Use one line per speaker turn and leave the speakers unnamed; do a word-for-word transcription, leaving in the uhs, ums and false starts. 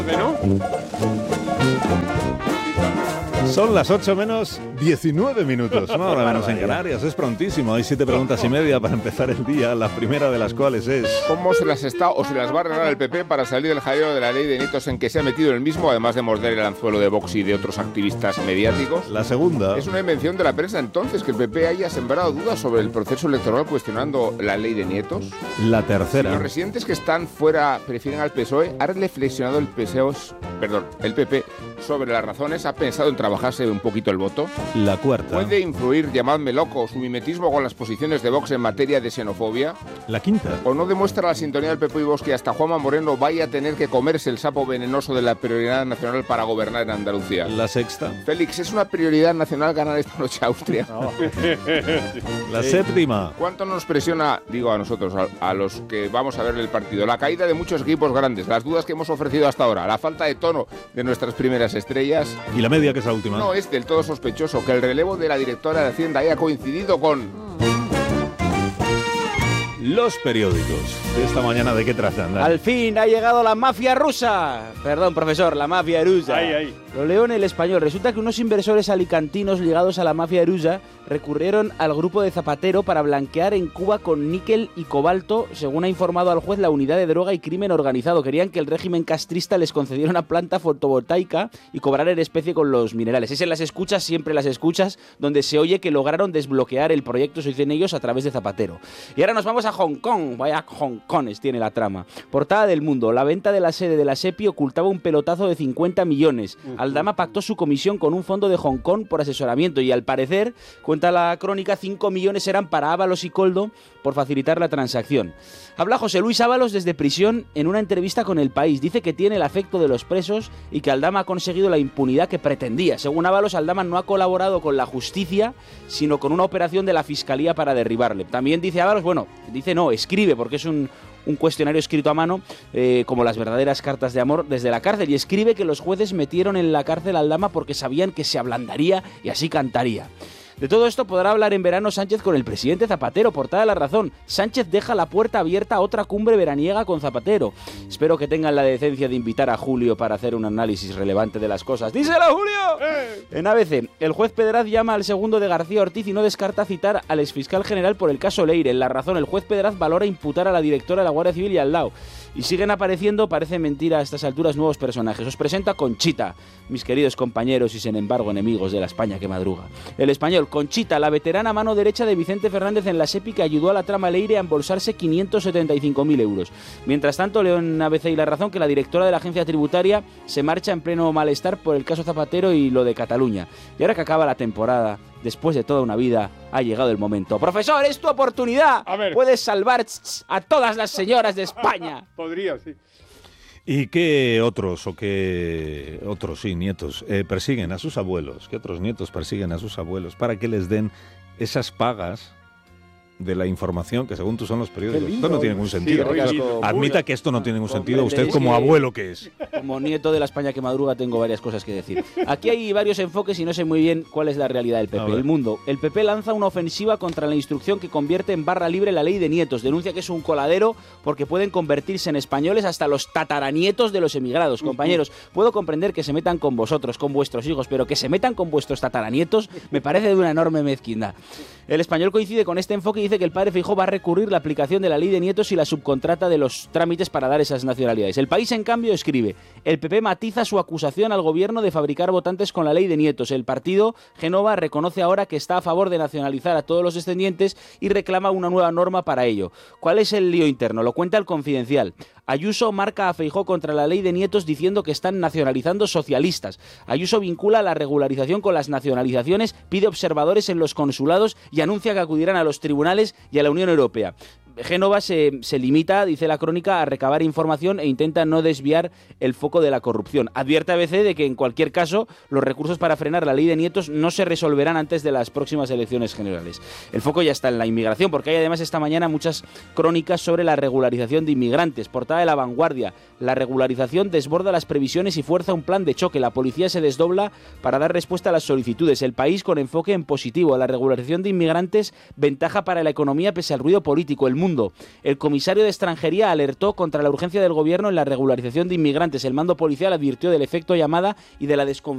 ¿No?
Son las ocho menos diecinueve minutos, una hora menos en Canarias, es prontísimo. Hay siete preguntas y media para empezar el día, la primera de las cuales es...
¿Cómo se las está o se las va a arreglar el P P para salir del jaleo de la ley de nietos en que se ha metido el mismo, además de morder el anzuelo de Vox y de otros activistas mediáticos?
La segunda...
Es una invención de la prensa entonces que el P P haya sembrado dudas sobre el proceso electoral cuestionando la ley de nietos.
La tercera...
Si los residentes que están fuera prefieren al P S O E, ¿ha reflexionado el P S O E, perdón, el P P sobre las razones? ¿Ha pensado en trabajarse un poquito el voto?
La cuarta...
¿Puede influir, llamadme loco, su mimetismo con las posiciones de Vox en materia de xenofobia?
La quinta...
¿O no demuestra la sintonía del P P y Vox que hasta Juanma Moreno vaya a tener que comerse el sapo venenoso de la prioridad nacional para gobernar en Andalucía?
La sexta...
Félix, ¿es una prioridad nacional ganar esta noche a Austria?
No. La séptima...
¿Cuánto nos presiona, digo a nosotros, a, a los que vamos a ver el partido, la caída de muchos equipos grandes, las dudas que hemos ofrecido hasta ahora, la falta de tono de nuestras primeras estrellas?
¿Y la media, que es la última?
No es del todo sospechoso que el relevo de la directora de Hacienda haya coincidido con...
Los periódicos de esta mañana, ¿de qué tratan?
Al fin ha llegado la mafia rusa. Perdón, profesor, la mafia rusa.
Ahí, ahí.
Lo leo en El Español. Resulta que unos inversores alicantinos ligados a la mafia rusa recurrieron al grupo de Zapatero para blanquear en Cuba con níquel y cobalto, según ha informado al juez la Unidad de Droga y Crimen Organizado. Querían que el régimen castrista les concediera una planta fotovoltaica y cobrar en especie con los minerales. Es en las escuchas, siempre las escuchas, donde se oye que lograron desbloquear el proyecto, se dicen ellos, a través de Zapatero. Y ahora nos vamos a Hong Kong. Vaya Hong Kongs tiene la trama. Portada del Mundo. La venta de la sede de la SEPI ocultaba un pelotazo de cincuenta millones. Aldama pactó su comisión con un fondo de Hong Kong por asesoramiento y, al parecer, cuenta la crónica, cinco millones eran para Ábalos y Coldo por facilitar la transacción. Habla José Luis Ábalos desde prisión en una entrevista con El País. Dice que tiene el afecto de los presos y que Aldama ha conseguido la impunidad que pretendía. Según Ábalos, Aldama no ha colaborado con la justicia, sino con una operación de la Fiscalía para derribarle. También dice Ábalos, bueno, dice no, escribe, porque es un... un cuestionario escrito a mano, eh, como las verdaderas cartas de amor, desde la cárcel, y escribe que los jueces metieron en la cárcel a Aldama porque sabían que se ablandaría y así cantaría. De todo esto podrá hablar en verano Sánchez con el presidente Zapatero. Portada La Razón. Sánchez deja la puerta abierta a otra cumbre veraniega con Zapatero. Espero que tengan la decencia de invitar a Julio para hacer un análisis relevante de las cosas. ¡Díselo, Julio! ¡Eh! En A B C, el juez Pedraz llama al segundo de García Ortiz y no descarta citar al exfiscal general por el caso Leire. En La Razón, el juez Pedraz valora imputar a la directora de la Guardia Civil y al Lao. Y siguen apareciendo, parece mentira a estas alturas, nuevos personajes. Os presento a Conchita, mis queridos compañeros y sin embargo enemigos de la España que madruga. El Español, Conchita, la veterana mano derecha de Vicente Fernández en la SEPI, que ayudó a la trama Leire a embolsarse quinientos setenta y cinco mil euros. Mientras tanto, leo en A B C y La Razón que la directora de la agencia tributaria se marcha en pleno malestar por el caso Zapatero y lo de Cataluña. Y ahora que acaba la temporada, después de toda una vida, ha llegado el momento. Profesor, es tu oportunidad.
A ver.
Puedes salvar a todas las señoras de España.
Podría, sí.
¿Y qué otros, o qué otros, sí, nietos, eh, persiguen a sus abuelos? ¿Qué otros nietos persiguen a sus abuelos para que les den esas pagas de la información que según tú son los periódicos? Esto no tiene ningún sentido.
Sí,
Esto- admita que esto no tiene ningún sentido. Usted
Comprenderéis
como
que-
abuelo que es.
Como nieto de la España que madruga tengo varias cosas que decir. Aquí hay varios enfoques y no sé muy bien cuál es la realidad del P
A
P.
ver.
El Mundo. El P P lanza una ofensiva contra la instrucción que convierte en barra libre la ley de nietos. Denuncia que es un coladero porque pueden convertirse en españoles hasta los tataranietos de los emigrados. Compañeros, puedo comprender que se metan con vosotros, con vuestros hijos, pero que se metan con vuestros tataranietos me parece de una enorme mezquindad. El Español coincide con este enfoque y dice que el padre Feijóo va a recurrir la aplicación de la ley de nietos y la subcontrata de los trámites para dar esas nacionalidades. El País, en cambio, escribe: el P P matiza su acusación al gobierno de fabricar votantes con la ley de nietos. El partido Génova reconoce ahora que está a favor de nacionalizar a todos los descendientes y reclama una nueva norma para ello. ¿Cuál es el lío interno? Lo cuenta El Confidencial. Ayuso marca a Feijóo contra la ley de nietos diciendo que están nacionalizando socialistas. Ayuso vincula la regularización con las nacionalizaciones, pide observadores en los consulados y anuncia que acudirán a los tribunales y a la Unión Europea. Génova se, se limita, dice la crónica, a recabar información e intenta no desviar el foco de la corrupción. Advierte A B C de que, en cualquier caso, los recursos para frenar la ley de nietos no se resolverán antes de las próximas elecciones generales. El foco ya está en la inmigración, porque hay además esta mañana muchas crónicas sobre la regularización de inmigrantes. Portada de La Vanguardia: la regularización desborda las previsiones y fuerza un plan de choque. La policía se desdobla para dar respuesta a las solicitudes. El País, con enfoque en positivo: la regularización de inmigrantes, ventaja para la economía pese al ruido político. El Mundo. El comisario de Extranjería alertó contra la urgencia del gobierno en la regularización de inmigrantes. El mando policial advirtió del efecto llamada y de la desconfianza